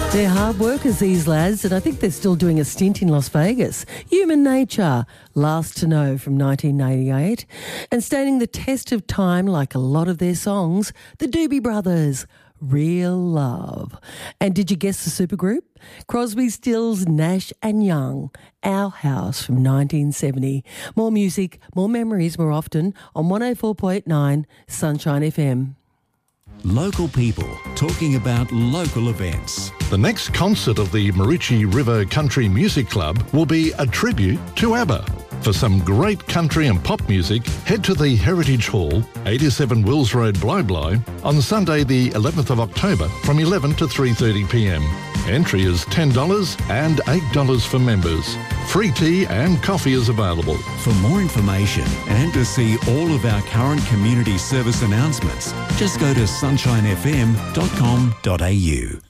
They're hard workers, these lads, and I think they're still doing a stint in Las Vegas. Human Nature, Last to Know from 1988. And standing the test of time like a lot of their songs, the Doobie Brothers, Real Love. And did you guess the supergroup? Crosby, Stills, Nash and Young, Our House from 1970. More music, more memories more often on 104.9 Sunshine FM. Local people talking about local events. The next concert of the Maroochy River Country Music Club will be a tribute to ABBA. For some great country and pop music, head to the Heritage Hall, 87 Wills Road, Bly, on Sunday the 11th of October from 11 to 3:30pm. Entry is $10 and $8 for members. Free tea and coffee is available. For more information and to see all of our current community service announcements, just go to sunshinefm.com.au.